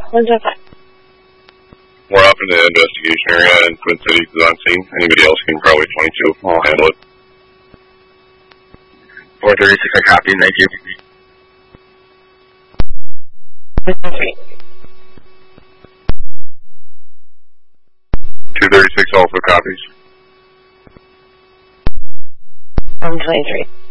105. We're up in the investigation area and Twin Cities is on scene. Anybody else can probably 22. I'll handle it. 436, I copy. Thank you. 236 also copies. 123.